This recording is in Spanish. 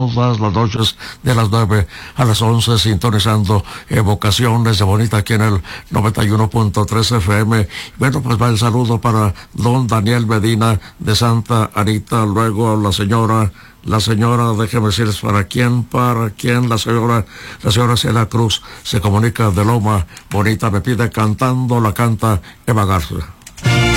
todas las noches de las 9 a las 11, sintonizando Evocaciones de Bonita aquí en el 91.3 FM. Bueno, pues va el saludo para don Daniel Medina de Santa Anita, luego la señora, déjeme decirles para quién, la señora Celia Cruz se comunica de Loma Bonita, me pide cantando, la canta Eva Garza.